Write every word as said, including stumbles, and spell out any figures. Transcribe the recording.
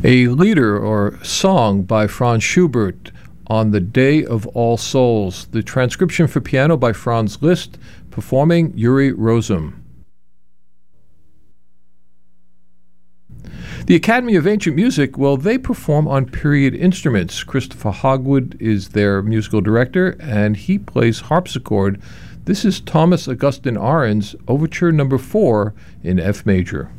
A lieder or song by Franz Schubert on the Day of All Souls. The transcription for piano by Franz Liszt, performing Uri Rosem. The Academy of Ancient Music, well, they perform on period instruments. Christopher Hogwood is their musical director, and he plays harpsichord. This is Thomas Augustin Arendt's Overture Number Four in F major.